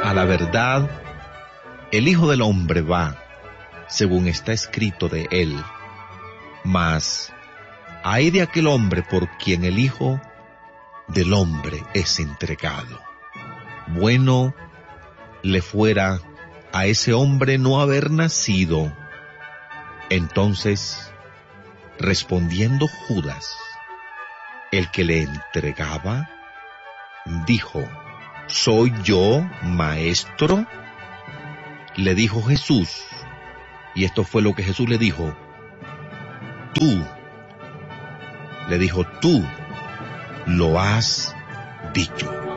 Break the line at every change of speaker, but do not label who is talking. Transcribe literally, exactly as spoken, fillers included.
A la verdad, el Hijo del Hombre va, según está escrito de él. Mas, ay de aquel hombre por quien el Hijo del Hombre es entregado. Bueno le fuera a ese hombre no haber nacido. Entonces, respondiendo Judas, el que le entregaba, dijo: ¿Soy yo, maestro? Le dijo Jesús, y esto fue lo que Jesús le dijo: Tú, le dijo, tú lo has dicho.